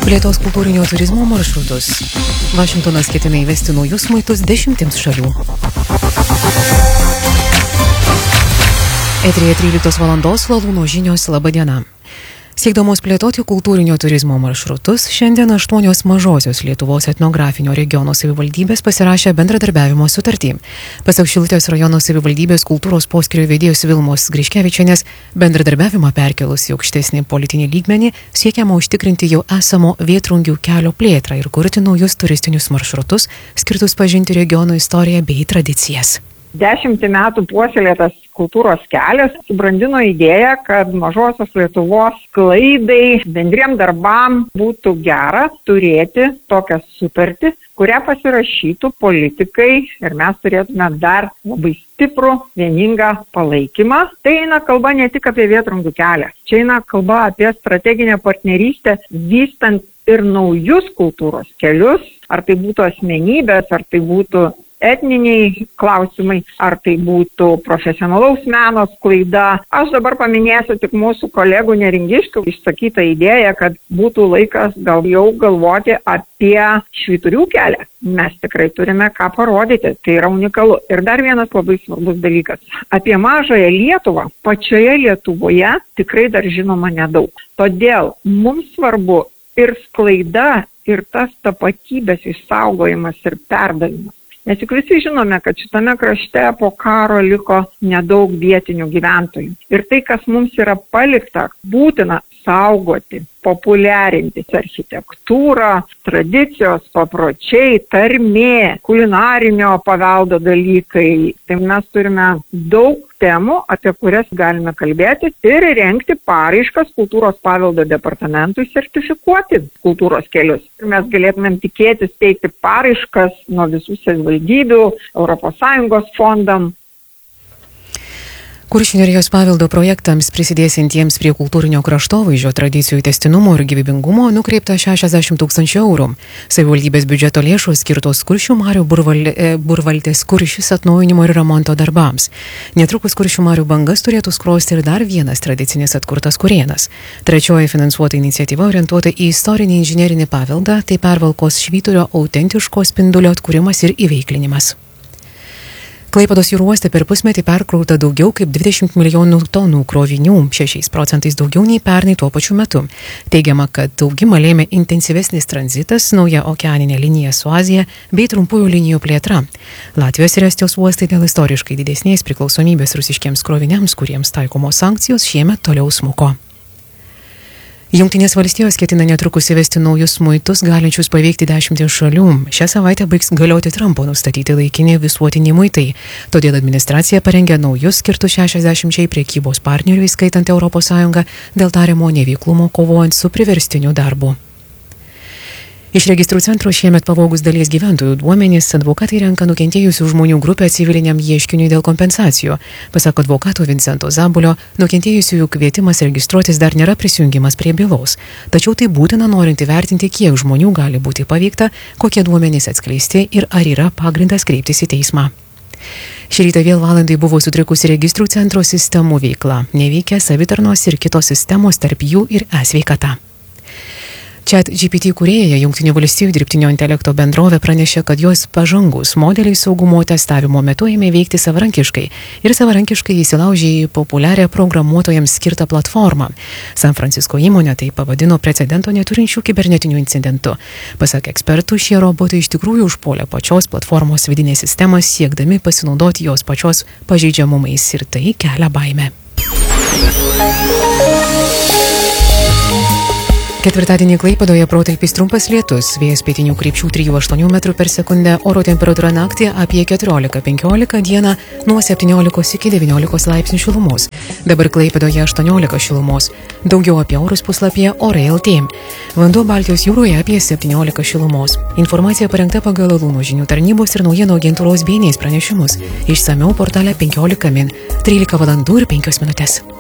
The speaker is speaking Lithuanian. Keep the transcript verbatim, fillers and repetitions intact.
Plėtos kultūrinio turizmo maršrutus. Vašingtonas ketina įvesti naujus muitus dešimtims šalių. Eteryje tryliktos valandos Lalūno žinios, laba diena. Siekdamos plėtoti kultūrinio turizmo maršrutus, šiandien aštuonios mažosios Lietuvos etnografinio regiono savivaldybės pasirašė bendradarbiavimo sutartį. Pasak Šilutės rajono savivaldybės kultūros poskyrio vedėjos Vilmos Griškevičienės, bendradarbiavimą perkelus į aukštesnį politinį lygmenį siekiama užtikrinti jau esamo Vėtrungių kelio plėtrą ir kurti naujus turistinius maršrutus, skirtus pažinti regiono istoriją bei tradicijas. Dešimtį metų puoselėtas kultūros kelias subrandino idėją, kad mažosios Lietuvos sklaidai, bendriem darbam būtų gera turėti tokią sutartį, kurią pasirašytų politikai ir mes turėtume dar labai stiprų, vieningą palaikymą. Tai eina kalba ne tik apie Vėtrungių kelią, čia eina kalba apie strateginę partnerystę, vystant ir naujus kultūros kelius, ar tai būtų asmenybės, ar tai būtų etniniai klausimai, ar tai būtų profesionalaus meno sklaida. Aš dabar paminėsiu tik mūsų kolegų neringiškių išsakytą idėją, kad būtų laikas gal jau galvoti apie Švyturių kelią. Mes tikrai turime ką parodyti, tai yra unikalu. Ir dar vienas labai svarbus dalykas. Apie mažąją Lietuvą pačioje Lietuvoje tikrai dar žinoma nedaug. Todėl mums svarbu ir sklaida, ir tas tapatybės išsaugojimas ir perdavimas. Nes juk visi žinome, kad šitame krašte po karo liko nedaug vietinių gyventojų. Ir tai, kas mums yra palikta, būtina saugoti, populiarinti architektūrą, tradicijos, papročiai, tarmė, kulinarinio paveldo dalykai. Tai mes turime daug temų, apie kurias galime kalbėti ir rengti paraiškas kultūros paveldo departamentui sertifikuoti kultūros kelius. Ir mes galėtumėm tikėtis teikti paraiškas nuo visų savivaldybių, Europos Sąjungos fondam. Kuršių nerijos paveldo projektams prisidėsintiems prie kultūrinio kraštovaizdžio tradicijų tęstinumo ir gyvybingumo nukreipta šešiasdešimt tūkstančių eurų. Savivaldybės biudžeto lėšos skirtos Kuršių marių burval, burvaltės Kuršis atnaujinimo ir remonto darbams. Netrukus Kuršių marių bangas turėtų skrosti ir dar vienas tradicinis atkurtas Kurėnas. Trečioji finansuota iniciatyva orientuota į istorinį inžinerinį paveldą, tai Pervalkos Švyturio autentiško spindulio atkūrimas ir įveiklinimas. Klaipėdos jūrų uoste per pusmetį perkrauta daugiau kaip dvidešimt milijonų tonų krovinių, šešiais procentais daugiau nei pernai tuo pačiu metu. Teigiama, kad augimą lėmė intensyvesnis tranzitas, nauja okeaninė linija su Azija bei trumpųjų linijų plėtra. Latvijos ir Estijos uostai dėl istoriškai didesnės priklausomybės rusiškiems kroviniams, kuriems taikomos sankcijos, šiemet toliau smuko. Jungtinės valstijos ketina netrukus įvesti naujus muitus, galinčius paveikti dešimtį šalių. Šią savaitę baigs galioti Trumpo nustatyti laikini visuotiniai muitai. Todėl administracija parengė naujus skirtus šešiasdešimčiai prekybos partnerių, įskaitant Europos Sąjungą, dėl tariamo neveiklumo kovojant su priverstiniu darbu. Iš registrų centro šiemet pavogus dalies gyventojų duomenys, advokatai renka nukentėjusių žmonių grupę civiliniam ieškiniui dėl kompensacijų. Pasak advokato Vincento Zabulio, nukentėjusiųjų kvietimas registruotis dar nėra prisijungimas prie bylos. Tačiau tai būtina norint įvertinti, kiek žmonių gali būti paveikta, kokie duomenys atskleisti ir ar yra pagrindas kreiptis į teismą. Šį rytą vėl valandai buvo sutrikusi registrų centro sistemų veikla, neveikia savitarnos ir kitos sistemos, tarp jų ir e-sveikata. ChatGPT kūrėja Jungtinių valstijų dirbtinio intelekto bendrovė pranešė, kad jos pažangus modeliai saugumo testavimo metu ėmė veikti savarankiškai ir savarankiškai įsilaužė į populiarią programuotojams skirtą platformą. San Francisko įmonė tai pavadino precedento neturinčių kibernetinių incidentų. Pasak ekspertų, šie robotai iš tikrųjų užpuolė pačios platformos vidinę sistemą, siekdami pasinaudoti jos pačios pažeidžiamumais ir tai kelia baimę. Ketvirtadienį Klaipėdoje protarpiais trumpas lietus, vėjas pietinių krypčių trijų aštuonių metrų per sekundę, oro temperatūra naktį apie keturiolika penkiolika, dieną nuo septyniolikos iki devyniolikos laipsnių šilumos. Dabar Klaipėdoje aštuoniolika šilumos. Daugiau apie orus puslapyje Orai L T. Vanduo Baltijos jūroje apie septyniolika šilumos. Informacija parengta pagal Lalūno žinių tarnybos ir naujienų agentūros B N S pranešimus. Išsamiau portale penkiolika min. trylika valandų ir penkios minutės.